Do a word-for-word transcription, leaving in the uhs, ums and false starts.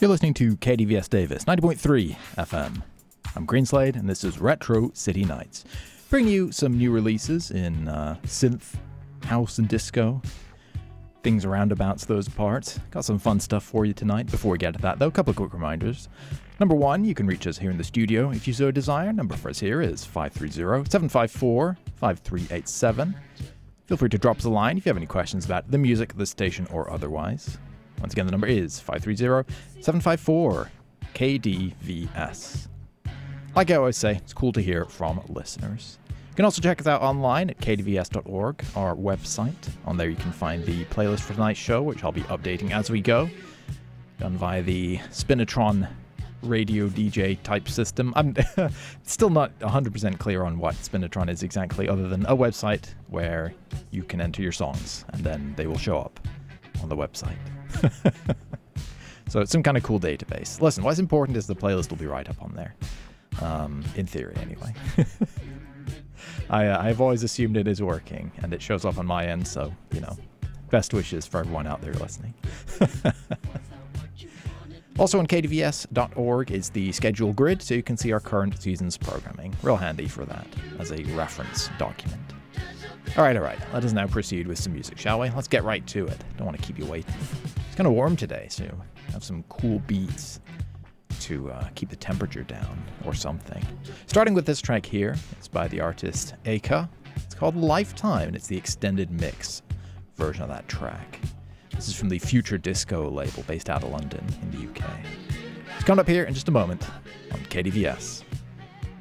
You're listening to K D V S Davis, ninety point three F M. I'm Greenslade, and this is Retro City Nights. Bringing you some new releases in uh, synth, house, and disco. Things roundabouts those parts. Got some fun stuff for you tonight. Before we get to that, though, a couple of quick reminders. Number one, you can reach us here in the studio if you so desire. Number for us here is five three zero, seven five four, five three eight seven. Feel free to drop us a line if you have any questions about the music, the station, or otherwise. Once again, the number is five three zero, seven five four, K D V S. Like I always say, it's cool to hear from listeners. You can also check us out online at k d v s dot org, our website. On there you can find the playlist for tonight's show, which I'll be updating as we go. Done via the Spinitron radio D J type system. I'm still not one hundred percent clear on what Spinitron is exactly, other than a website where you can enter your songs, and then they will show up on the website. So it's some kind of cool database. Listen, what's important is the playlist will be right up on there. Um, in theory, anyway. I, uh, I've always assumed it is working, and it shows up on my end, so, you know, best wishes for everyone out there listening. Also on k d v s dot org is the schedule grid, so you can see our current season's programming. Real handy for that, as a reference document. Alright, alright, let us now proceed with some music, shall we? Let's get right to it. Don't want to keep you waiting. It's kind of warm today, so have some cool beats to uh, keep the temperature down, or something. Starting with this track here, it's by the artist Aka. It's called Lifetime, and it's the extended mix version of that track. This is from the Future Disco label based out of London in the U K. It's coming up here in just a moment on K D V S.